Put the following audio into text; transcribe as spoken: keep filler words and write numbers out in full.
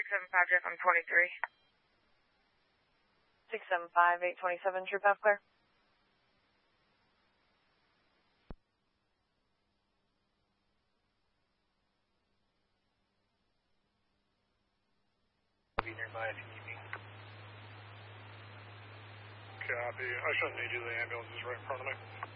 six seven five, Jeff, I'm twenty-three. six seven five, eight two seven, True Path Clear. Be nearby if you need me. Copy. I shouldn't need you. The ambulance is right in front of me.